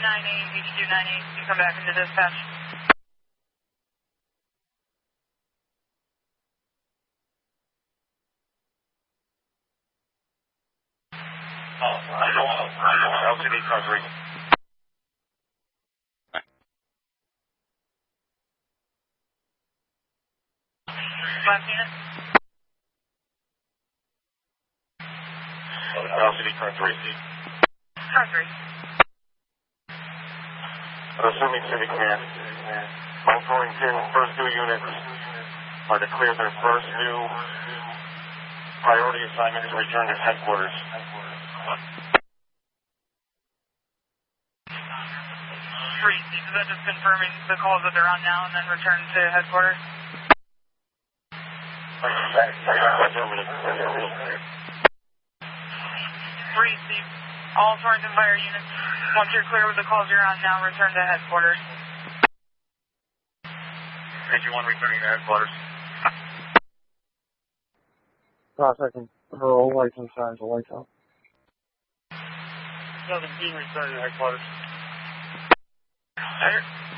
8298, you come back into dispatch. LCD car 3. Last unit. LCD car 3. Car 3. Assuming Civic Command. 142, first two units are to clear their first new priority assignment to return to headquarters. Three, is that just confirming the calls that they're on now and then return to headquarters? Three, Steve. All Torrington Fire units, once you're clear with the calls you're on now, return to headquarters. Did you want returning to headquarters? Processing her old license signs the lights out. 17 returning to headquarters. Clear.